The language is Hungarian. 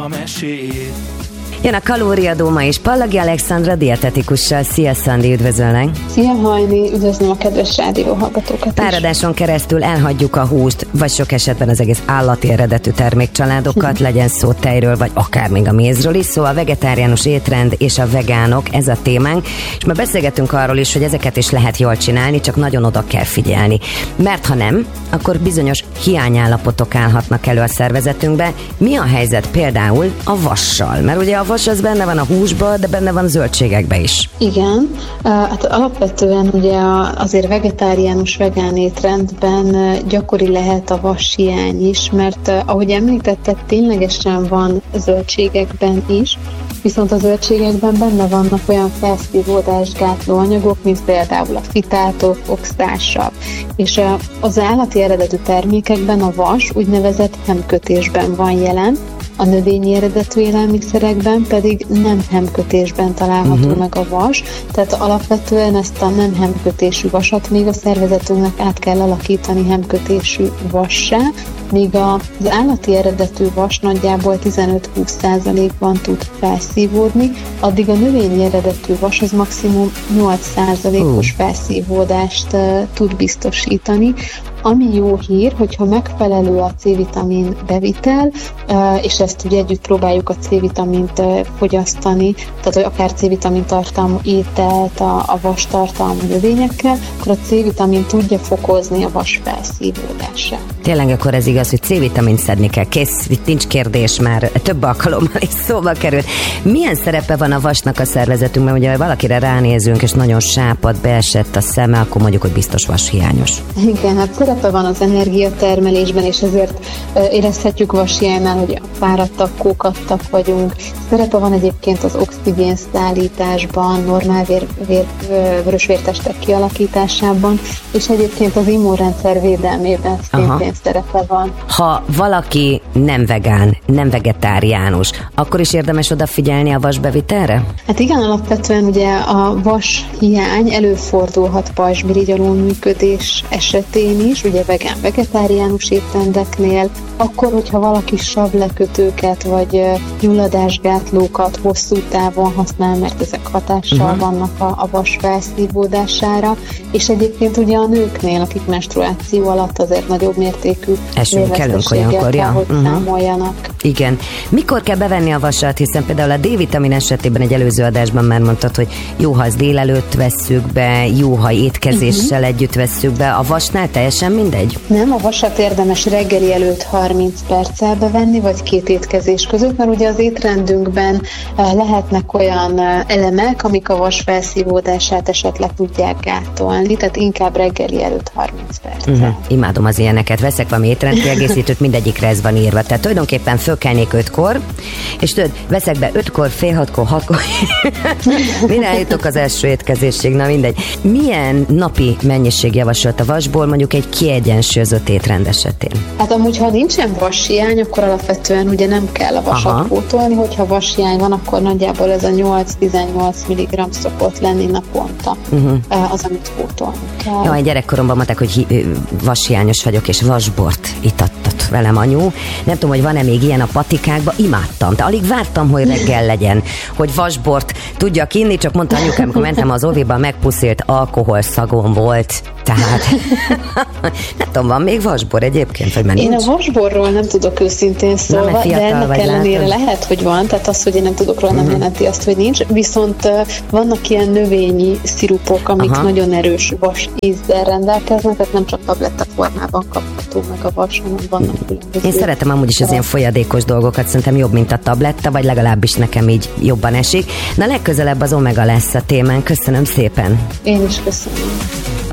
a mesét. Jön a kalóriadóma és Pallagi Alexandra dietetikussal. Szia, Szandi, üdvözöllek! Szia, Hajni, üdvözlöm a kedves rádióhallgatókat is. Páradáson keresztül elhagyjuk a húst, vagy sok esetben az egész állati eredetű termékcsaládokat, legyen szó tejről, vagy akár még a mézről is, szóval a vegetáriánus étrend és a vegánok, ez a témánk, és ma beszélgetünk arról is, hogy ezeket is lehet jól csinálni, csak nagyon oda kell figyelni. Mert ha nem, akkor bizonyos hiányállapotok állhatnak elő a szervezetünkbe. Mi a helyzet például a vassal? Mert ugye a vas az benne van a húsban, de benne van a zöldségekben is. Igen, hát alapvetően ugye azért vegetáriánus vegán étrendben gyakori lehet a vashiány is, mert ahogy említetted, ténylegesen van zöldségekben is, viszont a zöldségekben benne vannak olyan felszívódásgátló anyagok, mint például a fitátok, oxidálsav. És az állati eredetű termékekben a vas úgynevezett hemkötésben van jelen, a növényi eredetű élelmiszerekben pedig nem hemkötésben található meg a vas, tehát alapvetően ezt a nem hemkötésű vasat még a szervezetünknek át kell alakítani hemkötésű vassá, míg az állati eredetű vas nagyjából 15-20%-ban tud felszívódni, addig a növényi eredetű vas az maximum 8%-os felszívódást tud biztosítani. Ami jó hír, hogyha megfelelő a C-vitamin bevitel, és ezt ugye együtt próbáljuk a C-vitamint fogyasztani, tehát hogy akár C-vitamin tartalmú ételt, a vas tartalmú növényekkel, akkor a C-vitamin tudja fokozni a vas felszívódását. Tényleg akkor ez igaz, hogy C-vitamint szedni kell. Kész, itt nincs kérdés, már több alkalommal is szóba került. Milyen szerepe van a vasnak a szervezetünkben? Ugye, ha valakire ránézünk, és nagyon sápad, beesett a szeme, akkor mondjuk, hogy biztos vashiányos. Igen, hát szerepe van az energiatermelésben, és ezért érezhetjük vashiánynál, hogy fáradtak, kókadtak vagyunk. Szerepe van egyébként az oxigén szállításban, normál vörösvértestek kialakításában, és egyébként az immunrendszer védelmében szintén szerepe van. Ha valaki nem vegán, nem vegetáriánus, akkor is érdemes odafigyelni a vasbevitelre? Hát igen, alapvetően ugye a vas hiány előfordulhat pajzsmirigy alulműködés esetén is, ugye vegán-vegetáriánus étrendeknél, akkor, hogyha valaki savlekötőket vagy gyulladásgátlókat hosszú távon használ, mert ezek hatással vannak a vas felszívódására, és egyébként ugye a nőknél, akik menstruáció alatt azért nagyobb mértékű vérveszteséggel kell, hogy számoljanak. Igen. Mikor kell bevenni a vasat, hiszen például a D-vitamin esetében egy előző adásban már mondtad, hogy jó, ha az délelőtt vesszük be, jó, ha étkezéssel együtt vesszük be. A vasnál teljesen mindegy? Nem, a vasat érdemes reggeli előtt 30 perccel bevenni, vagy 2 étkezés között, mert ugye az étrendünkben lehetnek olyan elemek, amik a vas felszívódását esetleg tudják gátolni, tehát inkább reggeli előtt 30 perccel. Imádom az ilyeneket. Veszek valami étrendkiegészítőt, mindegyikre ez van írva. Tehát tulajdonképpen fölkelnék 5-kor, és tudod, veszek be 5-kor, fél 6-kor, 6-kor. Mire eljutok az első étkezésig? Na mindegy. Milyen napi mennyiség javasolt a vasból mondjuk egy kiegyensúlyozott étrend esetén? Hát amúgy, ha nincsen vashiány, akkor alapvetően ugye nem kell a vasat pótolni, hogyha vashiány van, akkor nagyjából ez a 8-18 mg szokott lenni naponta az, amit pótolni kell. Jaj, gyerekkoromban mondták, hogy vashiányos vagyok, és vasbort itattat velem anyu. Nem tudom, hogy van-e még ilyen a patikákban, imádtam. De alig vártam, hogy reggel legyen, hogy vasbort tudjak inni, csak mondta anyukám, amikor mentem az óvéba, megpuszilt alkoholszagom volt. Tehát nem tudom, van még vasbor egyébként, vagy már nincs? Én a vasborról nem tudok őszintén szólva, de ennek ellenére lehet, hogy van, tehát az, hogy én nem tudok róla, nem jelenti azt, hogy nincs, viszont vannak ilyen növényi szirupok, amik nagyon erős vas ízzel rendelkeznek, tehát nem csak tabletta formában kapható meg a vas, hanem vannak különböző. Én szeretem amúgy is az ilyen folyadékos dolgokat, szerintem jobb, mint a tabletta, vagy legalábbis nekem így jobban esik. Na legközelebb az omega lesz a témán, köszönöm szépen. Én is köszönöm.